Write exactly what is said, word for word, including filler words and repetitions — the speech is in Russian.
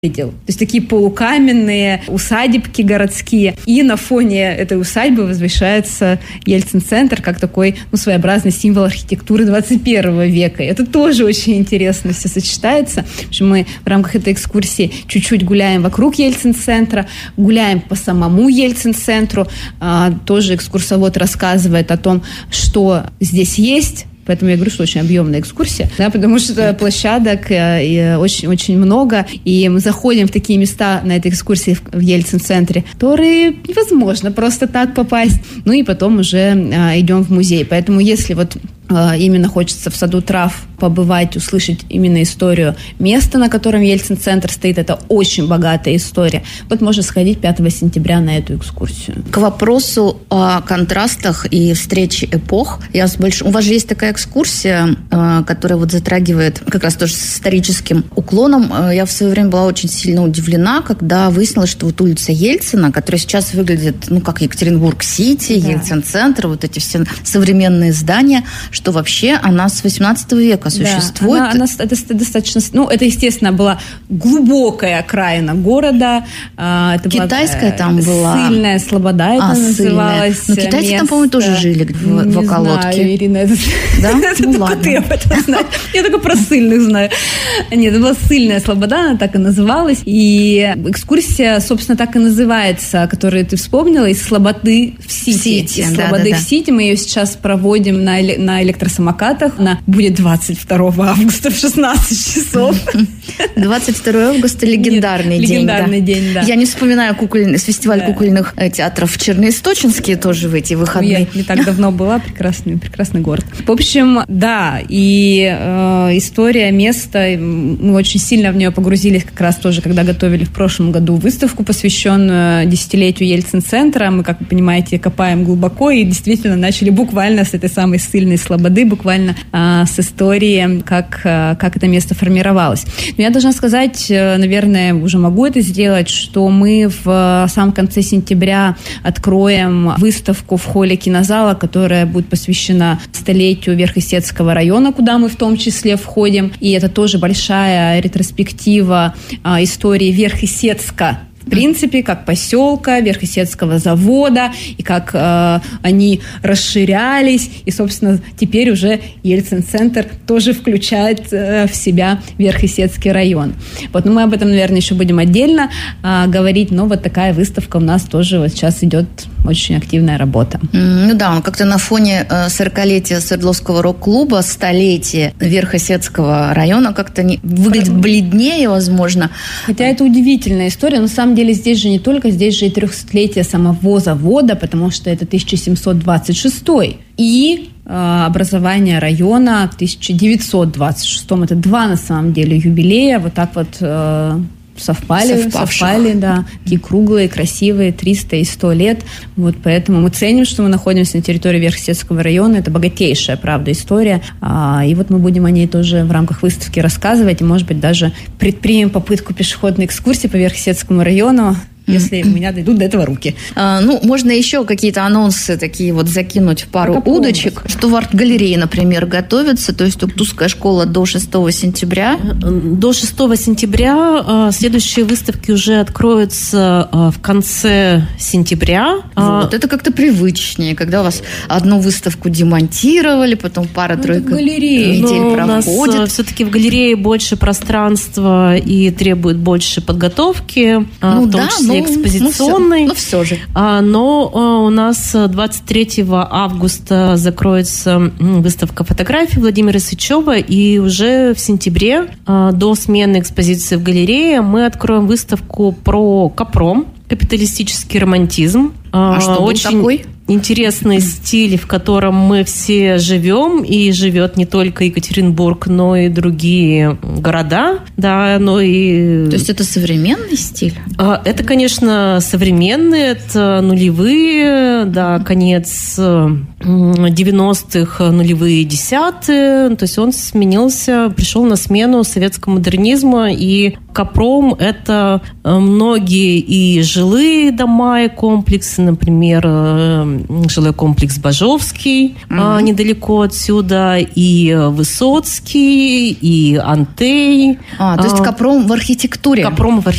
видел. То есть такие полукаменные усадебки городские. И на фоне этой усадьбы возвышается Ельцин-центр как такой, ну, своеобразный символ архитектуры двадцать первого века. И это тоже очень интересно все сочетается. В общем, мы в рамках этой экскурсии чуть-чуть гуляем вокруг Ельцин-центра, гуляем по самому Ельцин-центру. А, тоже экскурсовод рассказывает о том, что здесь есть. Поэтому я говорю, что очень объемная экскурсия, да, потому что площадок очень-очень много, и мы заходим в такие места на этой экскурсии в Ельцин-центре, которые невозможно просто так попасть. Ну и потом уже а, идем в музей. Поэтому если вот а, именно хочется в саду трав побывать, услышать именно историю места, на котором Ельцин-центр стоит, это очень богатая история. Вот можно сходить пятого сентября на эту экскурсию. К вопросу о контрастах и встрече эпох. Я с больш... У вас же есть такая экскурсия, которая вот затрагивает как раз тоже с историческим уклоном. Я в свое время была очень сильно удивлена, когда выяснилось, что вот улица Ельцина, которая сейчас выглядит, ну, как Екатеринбург-Сити, да. Ельцин-центр, вот эти все современные здания, что вообще она с восемнадцатого века существует. Да, она, она, это достаточно... Ну, это, естественно, была глубокая окраина города. Это китайская была, там была. Сыльная Слобода это а, называлось. Ну, китайцы место. Там, по-моему, тоже жили в, в околотке. Не знаю, Ирина, это... Да? Это ну, только ладно. ты об этом знаешь. Я только про сыльных знаю. Нет, это была Сыльная Слобода, она так и называлась. И экскурсия, собственно, так и называется, которую ты вспомнила, из Слободы в Сити. В Сити из да, Слободы да, да. в Сити. Мы ее сейчас проводим на, на электросамокатах. Она будет двадцать второго августа в шестнадцать часов. двадцать второго августа легендарный Нет, день. Легендарный да. день, да. Я не вспоминаю куколь... фестиваль да. кукольных театров Черноисточинские тоже в эти выходные. Я не так давно была. Прекрасный, прекрасный город. В общем, да, и э, история места, мы очень сильно в нее погрузились как раз тоже, когда готовили в прошлом году выставку, посвященную десятилетию Ельцин-центра. Мы, как вы понимаете, копаем глубоко и действительно начали буквально с этой самой Сыльной Слободы, буквально э, с истории, как, э, как это место формировалось. Но я должна сказать, э, наверное, уже могу это сделать, что мы в самом конце сентября откроем выставку в холле кинозала, которая будет посвящена столетию Верхесецкого района, куда мы в том числе входим. И это тоже большая ретроспектива а, истории Верхесецка. В принципе, как поселка, Верхесецкого завода, и как э, они расширялись, и, собственно, теперь уже Ельцин-центр тоже включает э, в себя Верхесецкий район. Вот, но мы об этом, наверное, еще будем отдельно э, говорить, но вот такая выставка у нас тоже вот сейчас идет очень активная работа. Mm, ну да, он как-то на фоне сорокалетия Свердловского рок-клуба, столетия Верхесецкого района как-то не, выглядит бледнее, возможно. Хотя это удивительная история, но на самом деле здесь же не только, здесь же и трехсотлетие самого завода, потому что это тысяча семьсот двадцать шестой. И э, образование района в тысяча девятьсот двадцать шестом. Это два, на самом деле, юбилея. Вот так вот э, совпали, совпали, да. Такие круглые, красивые, триста и сто лет. Вот поэтому мы ценим, что мы находимся на территории Верхесецкого района. Это богатейшая, правда, история. А, и вот мы будем о ней тоже в рамках выставки рассказывать. И, может быть, даже предпримем попытку пешеходной экскурсии по Верхесецкому району, если у меня дойдут до этого руки. А, ну, можно еще какие-то анонсы такие вот закинуть в пару удочек. Что в арт-галерее, например, готовится. То есть Туктусская школа до шестого сентября. До шестого сентября. Следующие выставки уже откроются в конце сентября. Вот, это как-то привычнее, когда у вас одну выставку демонтировали, потом пара-тройка недель Но проходит. У нас все-таки в галерее больше пространства и требует больше подготовки, ну, в том да, числе экспозиционной. Ну, все, ну, все же. Но у нас двадцать третьего августа закроется выставка фотографий Владимира Сычева, и уже в сентябре до смены экспозиции в галерее мы откроем выставку про Капром, капиталистический романтизм. А что был очень такой? Интересный стиль, в котором мы все живем, и живет не только Екатеринбург, но и другие города, да, но и... То есть это современный стиль? Это, конечно, современный, это нулевые, да, конец девяностых, нулевые, десятые. То есть он сменился, пришел на смену советскому модернизму. И Капром – это многие и жилые дома, и комплексы, например, жилой комплекс Бажовский, mm-hmm. недалеко отсюда, и Высоцкий, и Антей. А, то есть Капром в архитектуре. Капром в архитектуре.